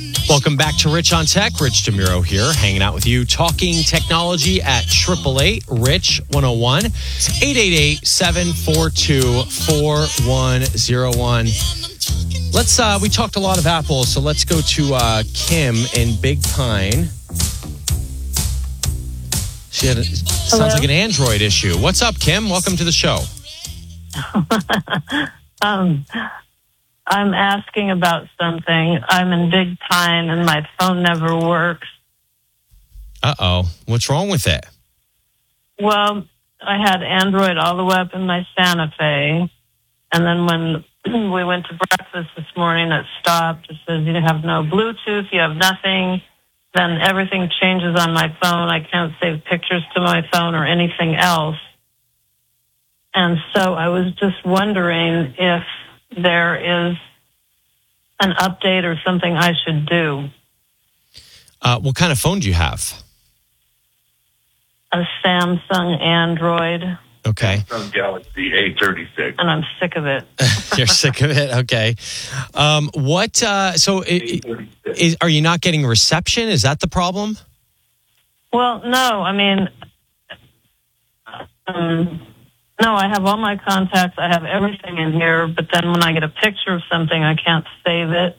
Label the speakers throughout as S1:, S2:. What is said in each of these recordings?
S1: Welcome back to Rich on Tech. Rich DeMuro here, hanging out with you, talking technology at 888-RICH-101, 888-742-4101. We talked a lot of Apple, so let's go to Kim in Big Pine. Sounds like an Android issue. What's up, Kim? Welcome to the show.
S2: I'm asking about something. I'm in Big Pine and my phone never works.
S1: Uh-oh. What's wrong with it?
S2: Well, I had Android all the way up in my Santa Fe. And then when we went to breakfast this morning, it stopped. It says you have no Bluetooth, you have nothing. Then everything changes on my phone. I can't save pictures to my phone or anything else. And so I was just wondering if there is an update or something I should do.
S1: What kind of phone do you have?
S2: A Samsung Android.
S1: Okay.
S3: Samsung Galaxy A36.
S2: And I'm sick of it.
S1: You're sick of it? Okay. Are you not getting reception? Is that the problem?
S2: Well, no. I mean, no, I have all my contacts. I have everything in here. But then when I get a picture of something, I can't save it.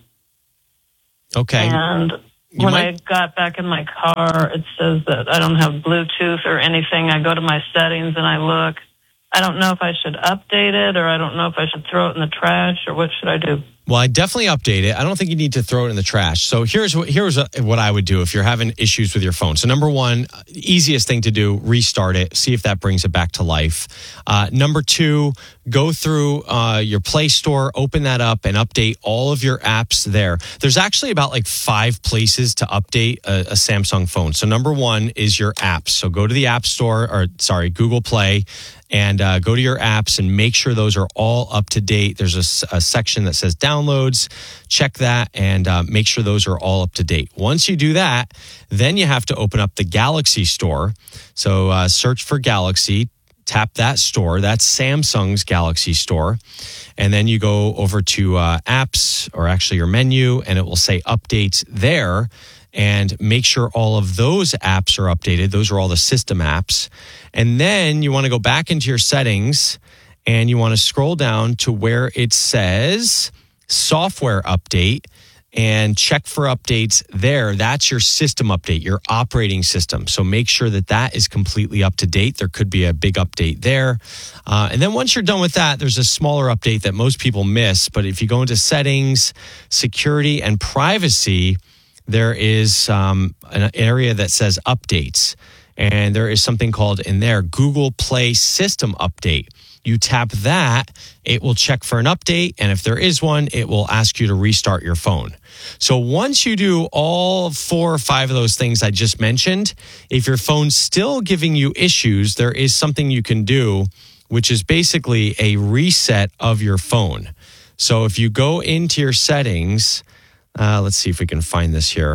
S1: Okay.
S2: And when I got back in my car, it says that I don't have Bluetooth or anything. I go to my settings and I look. I don't know if I should update it or I don't know if I should throw it in the trash or what should I do?
S1: Well, I definitely update it. I don't think you need to throw it in the trash. So here's what I would do if you're having issues with your phone. So number one, easiest thing to do, restart it. See if that brings it back to life. Number two, go through your Play Store, open that up and update all of your apps there. There's actually about 5 places to update a Samsung phone. So number one is your apps. So go to the App Store, Google Play, and go to your apps and make sure those are all up to date. There's a section that says downloads. Check that and make sure those are all up to date. Once you do that, then you have to open up the Galaxy Store. So search for Galaxy, tap that store. That's Samsung's Galaxy Store. And then you go over to apps, or actually your menu, and it will say updates there. And make sure all of those apps are updated. Those are all the system apps. And then you want to go back into your settings and you want to scroll down to where it says software update and check for updates there. That's your system update, your operating system. So make sure that that is completely up to date. There could be a big update there. And then once you're done with that, there's a smaller update that most people miss. But if you go into settings, security, and privacy, there is an area that says updates. And there is something called in there, Google Play System Update. You tap that, it will check for an update. And if there is one, it will ask you to restart your phone. So once you do all 4 or 5 of those things I just mentioned, if your phone's still giving you issues, there is something you can do, which is basically a reset of your phone. So if you go into your settings, let's see if we can find this here.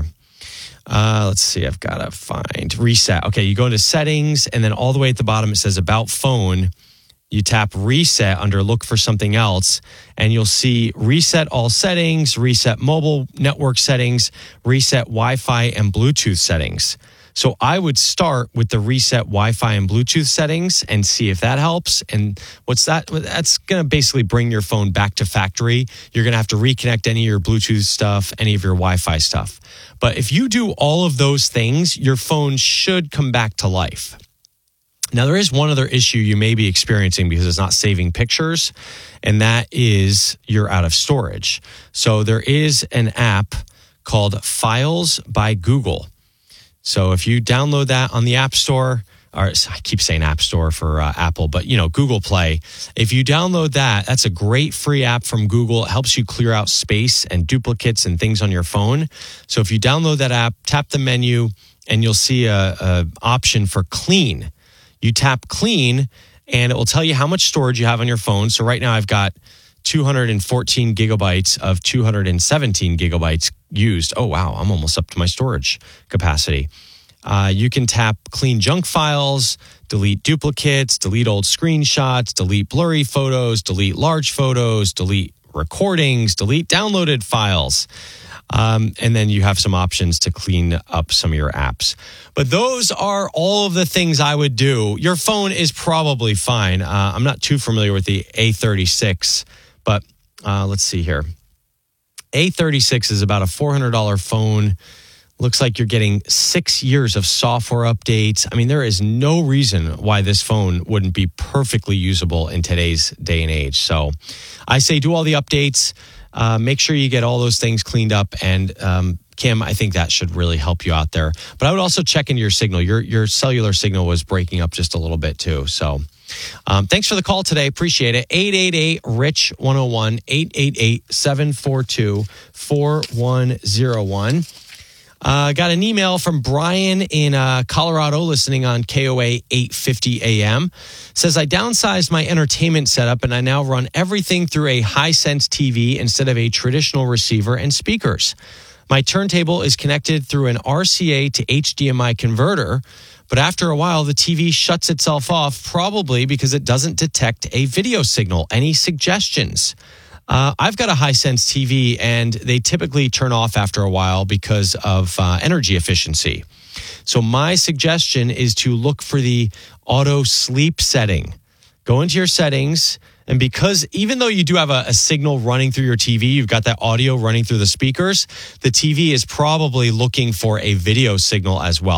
S1: Let's see. I've got to find reset. Okay. You go into settings and then all the way at the bottom, it says about phone. You tap reset under look for something else and you'll see reset all settings, reset mobile network settings, reset Wi-Fi and Bluetooth settings. So I would start with the reset Wi-Fi and Bluetooth settings and see if that helps. And what's that? That's going to basically bring your phone back to factory. You're going to have to reconnect any of your Bluetooth stuff, any of your Wi-Fi stuff. But if you do all of those things, your phone should come back to life. Now, there is one other issue you may be experiencing because it's not saving pictures, and that is you're out of storage. So there is an app called Files by Google. So if you download that on the App Store, or I keep saying App Store for Apple, but Google Play. If you download that, that's a great free app from Google. It helps you clear out space and duplicates and things on your phone. So if you download that app, tap the menu, and you'll see a option for clean. You tap clean, and it will tell you how much storage you have on your phone. So right now I've got 214 gigabytes of 217 gigabytes used. Oh, wow. I'm almost up to my storage capacity. You can tap clean junk files, delete duplicates, delete old screenshots, delete blurry photos, delete large photos, delete recordings, delete downloaded files. And then you have some options to clean up some of your apps. But those are all of the things I would do. Your phone is probably fine. I'm not too familiar with the A36, but let's see here. A36 is about a $400 phone. Looks like you're getting 6 years of software updates. I mean, there is no reason why this phone wouldn't be perfectly usable in today's day and age. So I say do all the updates. Make sure you get all those things cleaned up. And Kim, I think that should really help you out there. But I would also check into your signal. Your cellular signal was breaking up just a little bit too. So thanks for the call today. Appreciate it. 888-RICH-101, 888-742-4101. Got an email from Brian in Colorado listening on KOA 850 AM. Says, I downsized my entertainment setup and I now run everything through a Hisense TV instead of a traditional receiver and speakers. My turntable is connected through an RCA to HDMI converter, but after a while, the TV shuts itself off, probably because it doesn't detect a video signal. Any suggestions? I've got a Hisense TV, and they typically turn off after a while because of energy efficiency. So my suggestion is to look for the auto sleep setting. Go into your settings, and because even though you do have a signal running through your TV, you've got that audio running through the speakers, the TV is probably looking for a video signal as well.